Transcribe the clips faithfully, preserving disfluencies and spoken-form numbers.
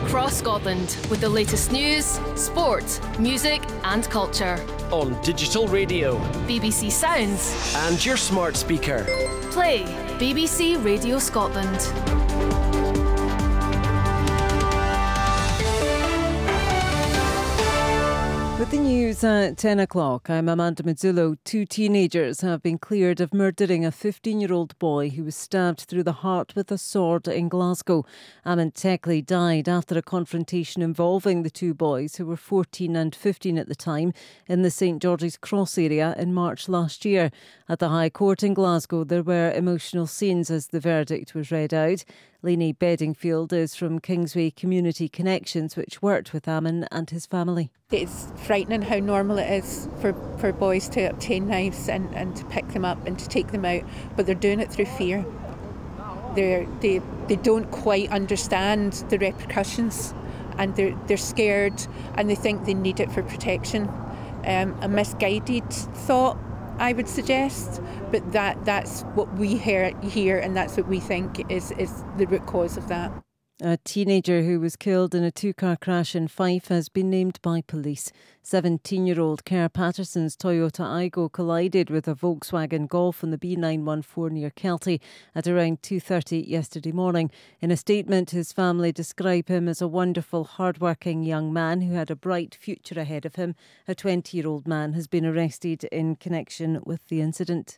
across Scotland with the latest news, sport, music and culture. On digital radio, B B C Sounds and your smart speaker. Play B B C Radio Scotland. With the news at ten o'clock, I'm Amanda Mazzullo. Two teenagers have been cleared of murdering a fifteen-year-old boy who was stabbed through the heart with a sword in Glasgow. Amon Teckley died after a confrontation involving the two boys, who were fourteen and fifteen at the time, in the St George's Cross area in March last year. At the High Court in Glasgow, there were emotional scenes as the verdict was read out. Lainey Bedingfield is from Kingsway Community Connections, which worked with Amon and his family. It's frightening how normal it is for, for boys to obtain knives and, and to pick them up and to take them out, but they're doing it through fear. They're, they they don't quite understand the repercussions, and they're, they're scared and they think they need it for protection. Um, a misguided thought, I would suggest, but that, that's what we hear, hear and that's what we think is, is the root cause of that. A teenager who was killed in a two-car crash in Fife has been named by police. seventeen-year-old Kerr Patterson's Toyota Aygo collided with a Volkswagen Golf on the B nine one four near Kelty at around two thirty yesterday morning. In a statement, his family describe him as a wonderful, hard-working young man who had a bright future ahead of him. A twenty-year-old man has been arrested in connection with the incident.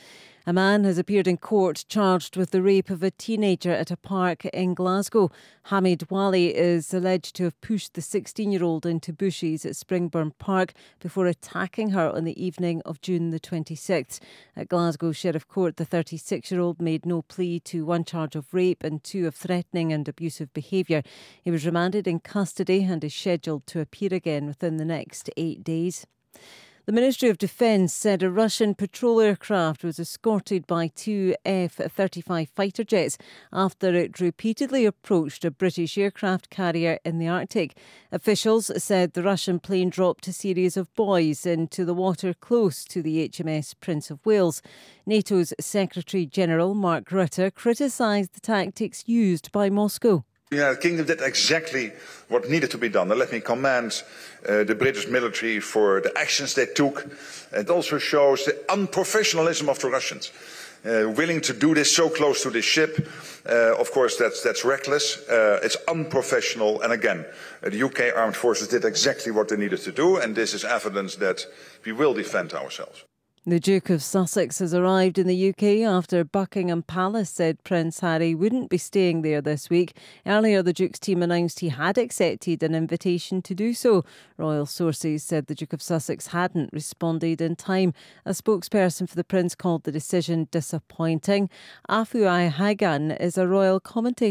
A man has appeared in court charged with the rape of a teenager at a park in Glasgow. Hamid Wali is alleged to have pushed the sixteen-year-old into bushes at Springburn Park before attacking her on the evening of June the twenty-sixth. At Glasgow Sheriff Court, the thirty-six-year-old made no plea to one charge of rape and two of threatening and abusive behaviour. He was remanded in custody and is scheduled to appear again within the next eight days. The Ministry of Defence said a Russian patrol aircraft was escorted by two F thirty-five fighter jets after it repeatedly approached a British aircraft carrier in the Arctic. Officials said the Russian plane dropped a series of buoys into the water close to the H M S Prince of Wales. NATO's Secretary-General Mark Rutte criticised the tactics used by Moscow. The United Kingdom did exactly what needed to be done. And let me commend uh, the British military for the actions they took. It also shows the unprofessionalism of the Russians. Uh, willing to do this so close to this ship, uh, of course that's, that's reckless, uh, it's unprofessional, and again, uh, the U K armed forces did exactly what they needed to do, and this is evidence that we will defend ourselves. The Duke of Sussex has arrived in the U K after Buckingham Palace said Prince Harry wouldn't be staying there this week. Earlier, the Duke's team announced he had accepted an invitation to do so. Royal sources said the Duke of Sussex hadn't responded in time. A spokesperson for the Prince called the decision disappointing. Afu Hagan is a royal commentator.